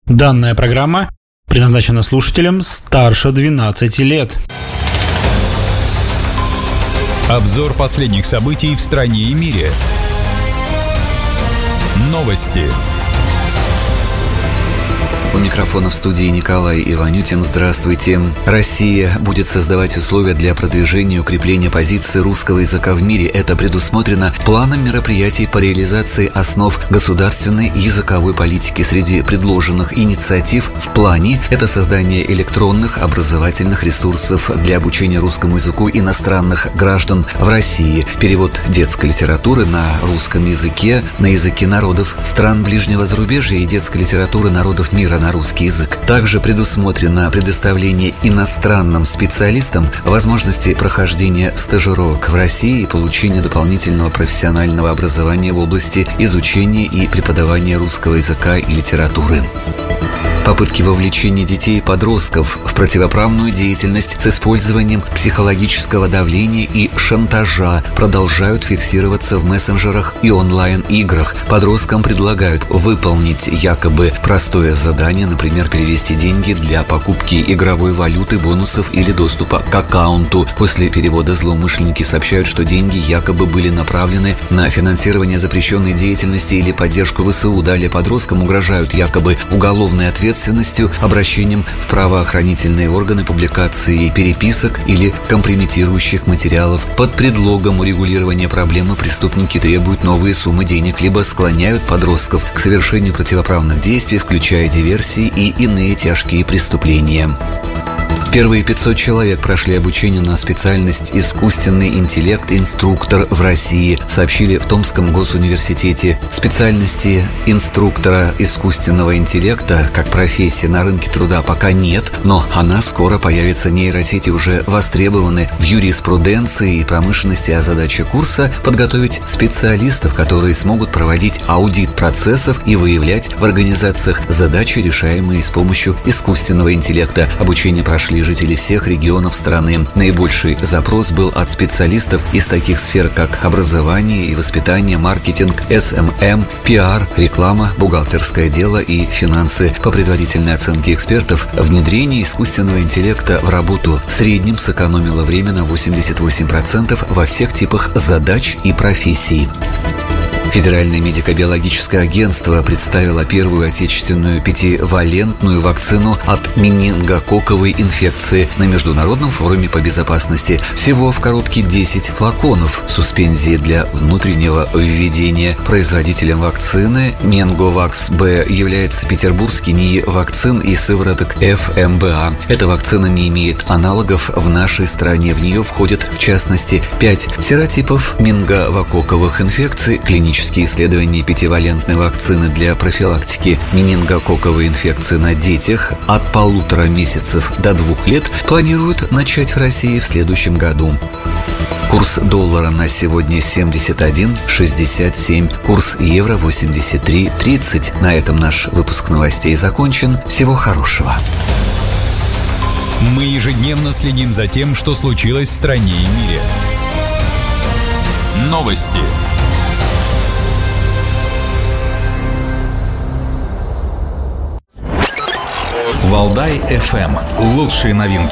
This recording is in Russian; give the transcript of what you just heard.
Данная программа предназначена слушателям старше 12 лет. Обзор последних событий в стране и мире. Новости. У микрофона в студии Николай Иванютин. Здравствуйте. Россия будет создавать условия для продвижения и укрепления позиции русского языка в мире. Это предусмотрено планом мероприятий по реализации основ государственной языковой политики. Среди предложенных инициатив в плане – это создание электронных образовательных ресурсов для обучения русскому языку иностранных граждан в России, перевод детской литературы на русском языке, на языке народов стран ближнего зарубежья и детской литературы народов мира на русский язык. Также предусмотрено предоставление иностранным специалистам возможности прохождения стажировок в России и получения дополнительного профессионального образования в области изучения и преподавания русского языка и литературы. Попытки вовлечения детей и подростков в противоправную деятельность с использованием психологического давления и шантажа продолжают фиксироваться в мессенджерах и онлайн-играх. Подросткам предлагают выполнить якобы простое задание, например, перевести деньги для покупки игровой валюты, бонусов или доступа к аккаунту. После перевода злоумышленники сообщают, что деньги якобы были направлены на финансирование запрещенной деятельности или поддержку ВСУ. Далее подросткам угрожают якобы уголовной ответственностью, обращением в правоохранительные органы, публикацией переписок или компрометирующих материалов. Под предлогом урегулирования проблемы преступники требуют новые суммы денег, либо склоняют подростков к совершению противоправных действий, включая диверсии и иные тяжкие преступления. Первые 500 человек прошли обучение на специальность «Искусственный интеллект-инструктор» в России, сообщили в Томском госуниверситете. Специальности инструктора искусственного интеллекта как профессии на рынке труда пока нет, но она скоро появится. Нейросети уже востребованы в юриспруденции и промышленности, а задача курса – подготовить специалистов, которые смогут проводить аудит процессов и выявлять в организациях задачи, решаемые с помощью искусственного интеллекта. Обучение прошли жители всех регионов страны. Наибольший запрос был от специалистов из таких сфер, как образование и воспитание, маркетинг, СММ, пиар, реклама, бухгалтерское дело и финансы. По предварительной оценке экспертов, внедрение искусственного интеллекта в работу в среднем сэкономило время на 88% во всех типах задач и профессий. Федеральное медико-биологическое агентство представило первую отечественную пятивалентную вакцину от менингококковой инфекции на Международном форуме по безопасности. Всего в коробке 10 флаконов суспензии для внутреннего введения. Производителем вакцины Менговакс Б является петербургский НИИ вакцин и сывороток ФМБА. Эта вакцина не имеет аналогов в нашей стране. В нее входят, в частности, 5 серотипов менингококковых инфекций. Клинические исследования пятивалентной вакцины для профилактики менингококковой инфекции на детях от 1,5 месяцев до 2 лет планируют начать в России в следующем году. Курс доллара на сегодня 71,67, курс евро 83,30. На этом наш выпуск новостей закончен. Всего хорошего. Мы ежедневно следим за тем, что случилось в стране и мире. Новости. Валдай FM. Лучшие новинки.